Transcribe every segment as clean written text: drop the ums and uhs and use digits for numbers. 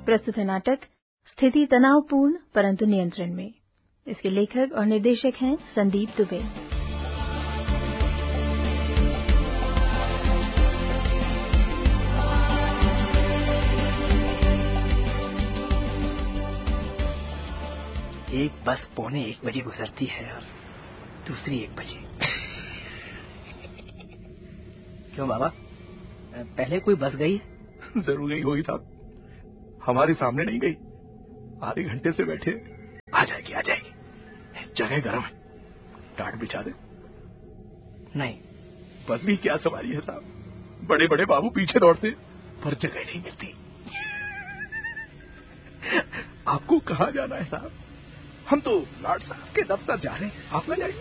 प्रस्तुत है नाटक स्थिति तनावपूर्ण परंतु नियंत्रण में। इसके लेखक और निर्देशक हैं संदीप दुबे। एक बस 1:45 बजे गुजरती है और दूसरी 1 बजे। क्यों बाबा, पहले कोई बस गई? जरूर गई होगी साहब, हमारे सामने नहीं गई। आधे घंटे से बैठे। आ जाएगी आ जाएगी, जगह गर्म है, टाट बिछा दे। नहीं, बस भी क्या सवारी है साहब, बड़े बड़े बाबू पीछे दौड़ते पर जगह नहीं मिलती। आपको कहाँ जाना है साहब? हम तो लाट साहब के दफ्तर जा रहे हैं, आप ना जाइए।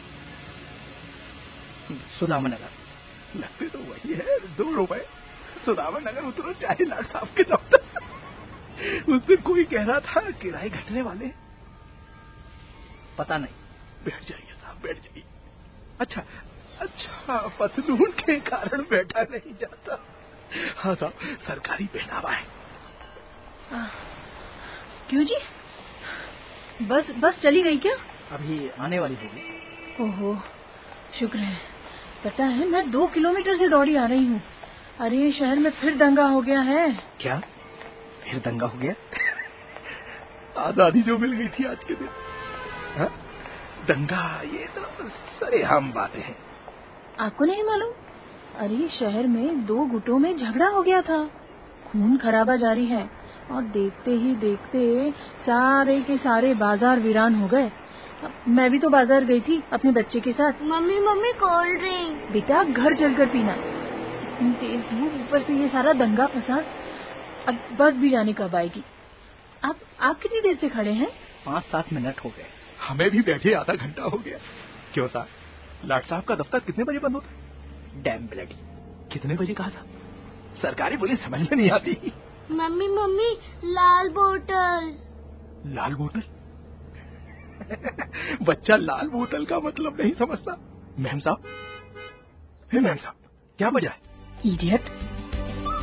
सुदामा नगर लगते तो वही है, 2 रुपए। सुदामा नगर उतरो चाहे लाट साहब के दफ्तर। उस दिन कोई कह रहा था किराए घटने वाले। पता नहीं। बैठ जाइए साहब, बैठ जाइए। अच्छा, पतलून के कारण बैठा नहीं जाता। हाँ साहब, सरकारी पहनावा है। क्यों जी, बस चली गई क्या? अभी आने वाली होगी। ओहो, शुक्र है। पता है, मैं 2 किलोमीटर से दौड़ी आ रही हूँ। अरे शहर में फिर दंगा हो गया है। क्या फिर दंगा हो गया? आजादी जो मिल गई थी आज के दिन। हा? दंगा, ये तो सरेआम बातें हैं। आपको नहीं मालूम? अरे शहर में 2 गुटों में झगड़ा हो गया था। खून खराबा जारी है और देखते ही देखते सारे के सारे बाजार वीरान हो गए। मैं भी तो बाजार गई थी अपने बच्चे के साथ। Mummy cold drink. बेटा, घर चलकर पीना। इतनी तेज धूप, ऊपर से ये सारा दंगा फसाद। अब बस भी जाने कब आएगी? आप कितनी देर से खड़े हैं? 5-7 मिनट हो गए। हमें भी बैठे आधा घंटा हो गया। क्यों साहब, लाट साहब का दफ्तर कितने बजे बंद होता है? Dam bloody. कितने बजे कहा था? सरकारी पुलिस समझ में नहीं आती। मम्मी लाल बोतल। लाल बोतल? बच्चा लाल बोतल का मतलब नहीं समझता। मैम साहब, क्या वजह है? इडियट।